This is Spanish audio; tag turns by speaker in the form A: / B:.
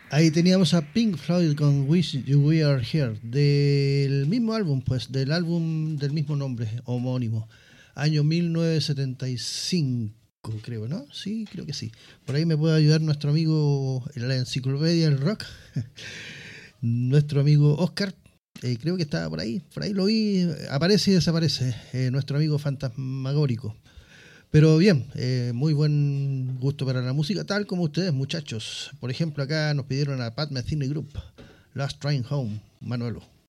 A: Ahí teníamos a Pink Floyd con Wish You Were Here, del mismo álbum, pues, del álbum del mismo nombre, homónimo, año 1975, creo, ¿no? Sí, creo que sí. Por ahí me puede ayudar nuestro amigo en la enciclopedia del rock, nuestro amigo Oscar. Creo que estaba por ahí lo vi, aparece y desaparece, nuestro amigo fantasmagórico. Pero bien, muy buen gusto para la música, tal como ustedes, muchachos. Por ejemplo, acá nos pidieron a Pat Metheny Group, Last Train Home, Manuelo.